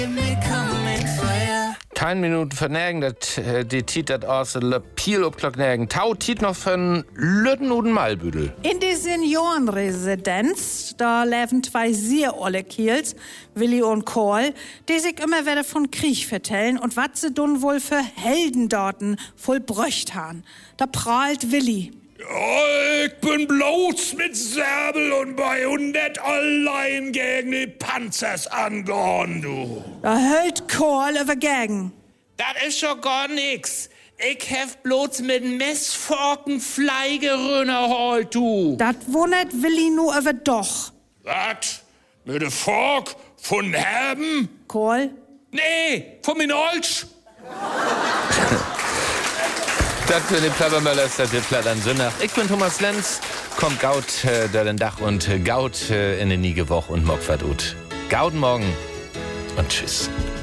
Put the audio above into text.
10 Minuten vernägen, die Tiet dat aus Piel ob Glocknägen. Tau Tiet noch von Lütten und Malbüdel. In die Seniorenresidenz, da leben zwei sehr olle Kiels, Willi und Kohl, die sich immer wieder von Krieg vertellen und was sie nun wohl für Helden dorten vollbröcht han. Da prahlt Willi. Ja, ich bin bloß mit Säbel und Bajonett allein gegen die Panzers angehauen, du. Da hört Kohl über gegen. Das ist schon gar nix. Ich hef bloß mit Messforken Fleigeröner holt, du. Das wundert Willi nur über doch. Was? Mit der Fork von Herben? Kohl? Nee, von min Olsch. Das für die Plappermöllers, das wird platt an Sündach. Ich bin Thomas Lenz, kommt Gaut da den Dach und Gaut in den Niegewoch und Mockfahrt ut. Gaut morgen und tschüss.